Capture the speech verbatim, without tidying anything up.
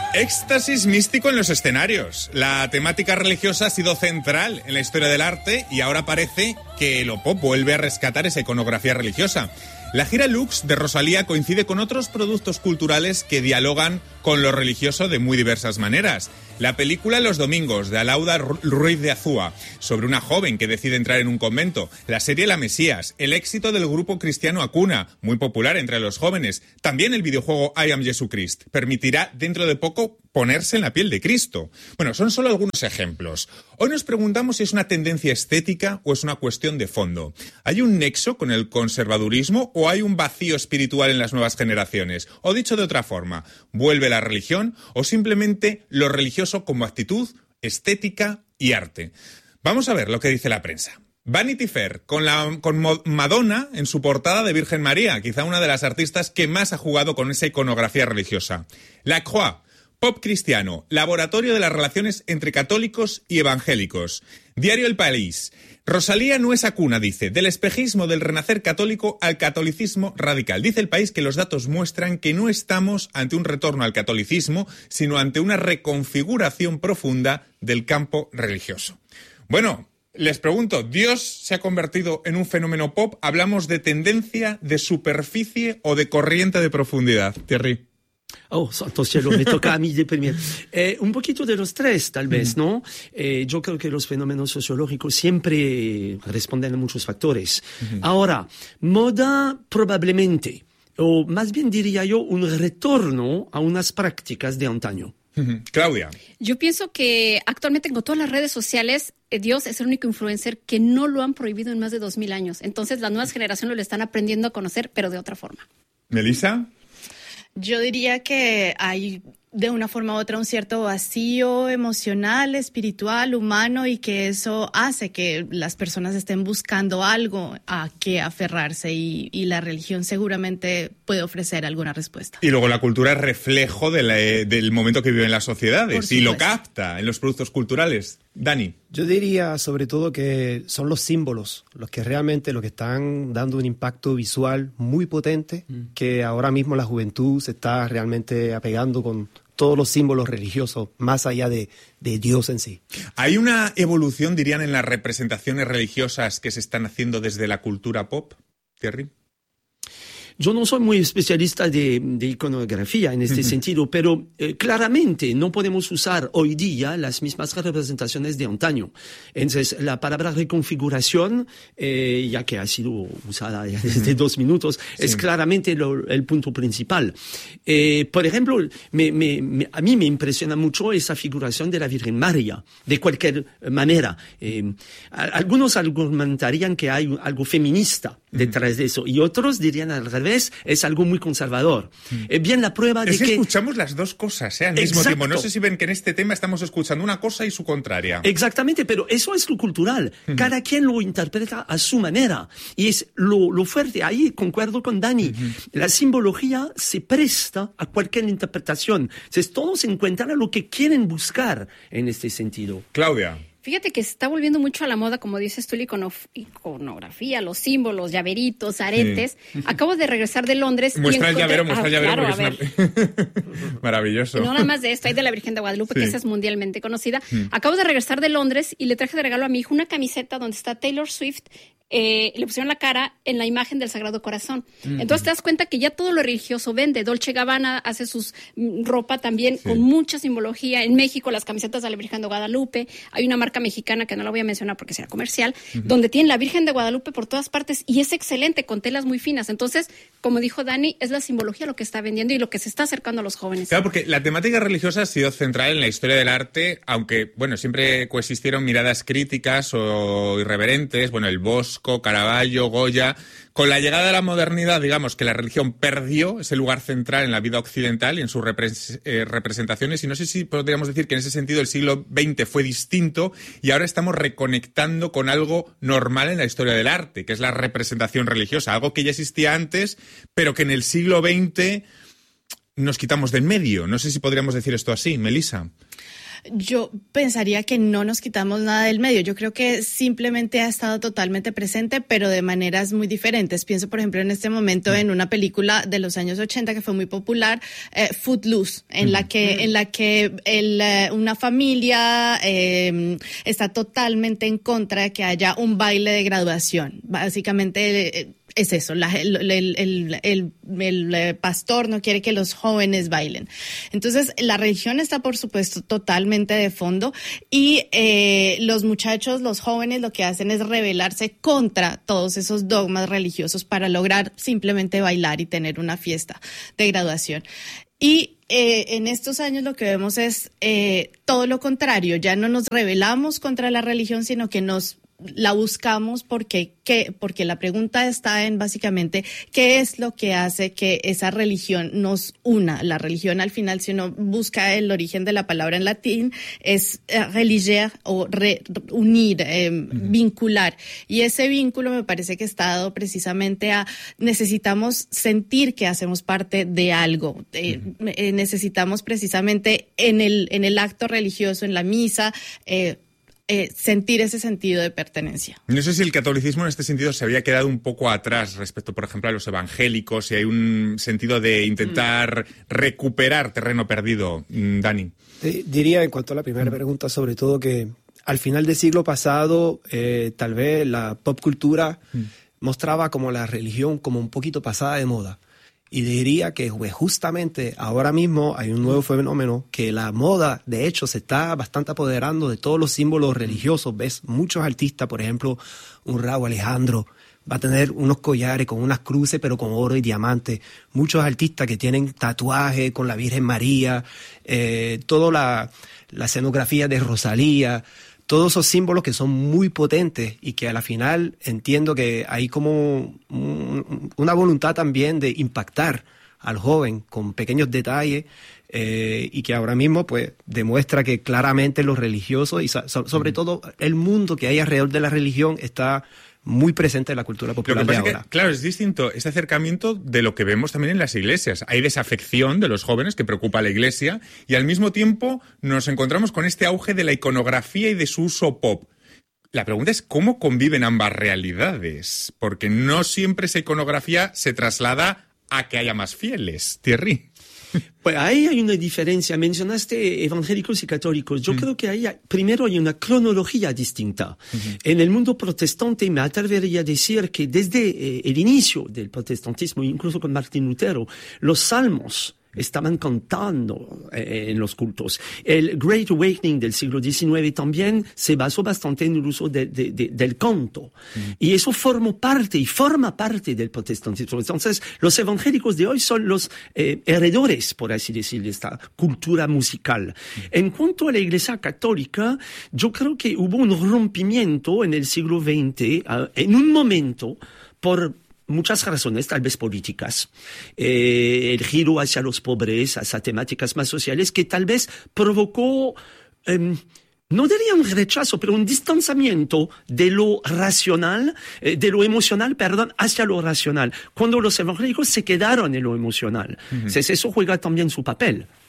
Éxtasis místico en los escenarios. La temática religiosa ha sido central en la historia del arte y ahora parece que lo pop vuelve a rescatar esa iconografía religiosa. La gira Lux de Rosalía coincide con otros productos culturales que dialogan con lo religioso de muy diversas maneras. La película Los Domingos, de Alauda Ruiz de Azúa, sobre una joven que decide entrar en un convento. La serie La Mesías, el éxito del grupo cristiano Acuna, muy popular entre los jóvenes. También el videojuego I Am Jesucrist permitirá dentro de poco ponerse en la piel de Cristo. Bueno, son solo algunos ejemplos. Hoy nos preguntamos si es una tendencia estética o es una cuestión de fondo. ¿Hay un nexo con el conservadurismo o hay un vacío espiritual en las nuevas generaciones? O dicho de otra forma, ¿vuelve la religión o simplemente lo religioso como actitud, estética y arte? Vamos a ver lo que dice la prensa. Vanity Fair, con, la, con Madonna en su portada de Virgen María, quizá una de las artistas que más ha jugado con esa iconografía religiosa. La Croix, pop cristiano, laboratorio de las relaciones entre católicos y evangélicos. Diario El País. Rosalía no es Acuna, dice, del espejismo del renacer católico al catolicismo radical. Dice El País que los datos muestran que no estamos ante un retorno al catolicismo, sino ante una reconfiguración profunda del campo religioso. Bueno, les pregunto, ¿Dios se ha convertido en un fenómeno pop? ¿Hablamos de tendencia, de superficie o de corriente de profundidad? Thierry. Oh, santo cielo, me toca a mí de primero. Eh, un poquito de los tres, tal vez, ¿no? Eh, yo creo que los fenómenos sociológicos siempre responden a muchos factores. Uh-huh. Ahora, moda probablemente, o más bien diría yo, un retorno a unas prácticas de antaño. Uh-huh. Claudia. Yo pienso que actualmente con todas las redes sociales, Dios es el único influencer que no lo han prohibido en más de dos mil años. Entonces las nuevas generaciones lo están aprendiendo a conocer, pero de otra forma. ¿Melissa? Yo diría que hay de una forma u otra un cierto vacío emocional, espiritual, humano, y que eso hace que las personas estén buscando algo a que aferrarse y, y la religión seguramente puede ofrecer alguna respuesta. Y luego la cultura es reflejo de la, del momento que viven las sociedades y lo capta en los productos culturales. Dani. Yo diría sobre todo que son los símbolos los que realmente lo que están dando un impacto visual muy potente, mm. que ahora mismo la juventud se está realmente apegando con todos los símbolos religiosos, más allá de, de Dios en sí. ¿Hay una evolución, dirían, en las representaciones religiosas que se están haciendo desde la cultura pop, Thierry? Yo no soy muy especialista de, de iconografía en este uh-huh. sentido, pero eh, claramente no podemos usar hoy día las mismas representaciones de antaño. Entonces, la palabra reconfiguración, eh, ya que ha sido usada ya desde uh-huh. dos minutos, sí. es claramente lo, el punto principal. Eh, por ejemplo, me, me, me, a mí me impresiona mucho esa figuración de la Virgen María, de cualquier manera. Eh, a, algunos argumentarían que hay algo feminista detrás uh-huh. de eso, y otros dirían al revés, es algo muy conservador. Mm. Es bien la prueba de es que... que... escuchamos las dos cosas, ¿eh? Al mismo Exacto. tiempo. No sé si ven que en este tema estamos escuchando una cosa y su contraria. Exactamente, pero eso es lo cultural. Mm. Cada quien lo interpreta a su manera. Y es lo, lo fuerte. Ahí concuerdo con Dani. Mm-hmm. La simbología se presta a cualquier interpretación. Entonces, todos encuentran lo que quieren buscar en este sentido. Claudia. Fíjate que se está volviendo mucho a la moda, como dices tú, la iconof- iconografía, los símbolos, llaveritos, aretes. Sí. Acabo de regresar de Londres. Muestra y el llavero, muestra el llavero. Claro, porque es una... Maravilloso. Y no nada más de esto, hay de la Virgen de Guadalupe, sí. que esa es mundialmente conocida. Sí. Acabo de regresar de Londres y le traje de regalo a mi hijo una camiseta donde está Taylor Swift. Eh, le pusieron la cara en la imagen del Sagrado Corazón. Mm-hmm. Entonces te das cuenta que ya todo lo religioso vende. Dolce Gabbana hace sus mm, ropa también sí. con mucha simbología. En México las camisetas de la Virgen de Guadalupe. Hay una marca mexicana que no la voy a mencionar porque será comercial, mm-hmm. donde tienen la Virgen de Guadalupe por todas partes y es excelente con telas muy finas. Entonces, como dijo Dani, es la simbología lo que está vendiendo y lo que se está acercando a los jóvenes. Claro, porque la temática religiosa ha sido central en la historia del arte, aunque, bueno, siempre coexistieron miradas críticas o irreverentes. Bueno, el Bosco, Caravaggio, Goya. Con la llegada de la modernidad, digamos que la religión perdió ese lugar central en la vida occidental y en sus repres- eh, representaciones, y no sé si podríamos decir que en ese sentido el siglo veinte fue distinto y ahora estamos reconectando con algo normal en la historia del arte, que es la representación religiosa, algo que ya existía antes, pero que en el siglo veinte nos quitamos de en medio. No sé si podríamos decir esto así, Melissa. Yo pensaría que no nos quitamos nada del medio. Yo creo que simplemente ha estado totalmente presente, pero de maneras muy diferentes. Pienso, por ejemplo, en este momento en una película de los años ochenta que fue muy popular, eh, Footloose, en la que, en la que el, una familia eh, está totalmente en contra de que haya un baile de graduación. Básicamente, eh, es eso, la, el, el, el, el, el pastor no quiere que los jóvenes bailen. Entonces, la religión está, por supuesto, totalmente de fondo y eh, los muchachos, los jóvenes, lo que hacen es rebelarse contra todos esos dogmas religiosos para lograr simplemente bailar y tener una fiesta de graduación. Y eh, en estos años lo que vemos es eh, todo lo contrario, ya no nos rebelamos contra la religión, sino que nos la buscamos porque, ¿qué? porque la pregunta está en básicamente qué es lo que hace que esa religión nos una. La religión al final, si uno busca el origen de la palabra en latín, es religer o re, unir, eh, uh-huh. vincular. Y ese vínculo me parece que está dado precisamente a necesitamos sentir que hacemos parte de algo. Eh, uh-huh. eh, necesitamos precisamente en el, en el acto religioso, en la misa, eh, Eh, sentir ese sentido de pertenencia. No sé si el catolicismo en este sentido se había quedado un poco atrás respecto, por ejemplo, a los evangélicos, si hay un sentido de intentar mm. recuperar terreno perdido. Dani. Eh, diría, en cuanto a la primera mm. pregunta, sobre todo que al final del siglo pasado, eh, tal vez la pop cultura mm. mostraba como la religión como un poquito pasada de moda. Y diría que pues, justamente ahora mismo hay un nuevo fenómeno que la moda, de hecho, se está bastante apoderando de todos los símbolos religiosos. Ves muchos artistas, por ejemplo, un Rauw Alejandro, va a tener unos collares con unas cruces, pero con oro y diamantes. Muchos artistas que tienen tatuajes con la Virgen María, eh, toda la, la escenografía de Rosalía. Todos esos símbolos que son muy potentes y que a la final entiendo que hay como un, una voluntad también de impactar al joven con pequeños detalles eh, y que ahora mismo pues demuestra que claramente los religiosos y so, sobre todo el mundo que hay alrededor de la religión está muy presente en la cultura popular de ahora. Que, claro, es distinto este acercamiento de lo que vemos también en las iglesias. Hay desafección de los jóvenes que preocupa a la iglesia y al mismo tiempo nos encontramos con este auge de la iconografía y de su uso pop. La pregunta es cómo conviven ambas realidades, porque no siempre esa iconografía se traslada a que haya más fieles. Thierry. Pues ahí hay una diferencia. Mencionaste evangélicos y católicos. Yo mm. creo que ahí hay, primero hay una cronología distinta. Mm-hmm. En el mundo protestante me atrevería a decir que desde eh, el inicio del protestantismo, incluso con Martín Lutero, los salmos estaban cantando eh, en los cultos. El Great Awakening del siglo diecinueve también se basó bastante en el uso de, de, de, del canto. Mm. Y eso formó parte y forma parte del protestantismo. Entonces, los evangélicos de hoy son los eh, heredores, por así decirlo, de esta cultura musical. Mm. En cuanto a la Iglesia Católica, yo creo que hubo un rompimiento en el siglo veinte, uh, en un momento, por muchas razones, tal vez políticas, eh, el giro hacia los pobres, hacia temáticas más sociales, que tal vez provocó, eh, no diría un rechazo, pero un distanciamiento de lo racional, eh, de lo emocional, perdón, hacia lo racional, cuando los evangélicos se quedaron en lo emocional. Uh-huh. Entonces, eso juega también su papel.